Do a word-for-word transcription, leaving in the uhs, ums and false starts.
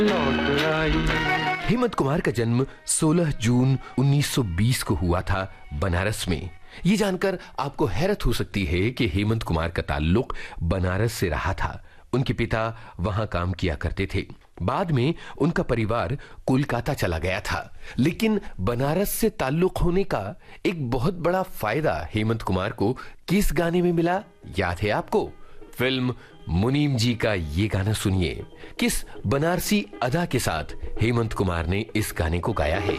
लौट आई। हेमंत कुमार का जन्म सोलह जून उन्नीस सौ बीस को हुआ था बनारस में। ये जानकर आपको हैरत हो सकती है कि हेमंत कुमार का ताल्लुक बनारस से रहा था। उनके पिता वहां काम किया करते थे। बाद में उनका परिवार कोलकाता चला गया था, लेकिन बनारस से ताल्लुक होने का एक बहुत बड़ा फायदा हेमंत कुमार को किस गाने में मिला, याद है आपको? फिल्म मुनीम जी का ये गाना सुनिए। किस बनारसी अदा के साथ हेमंत कुमार ने इस गाने को गाया है।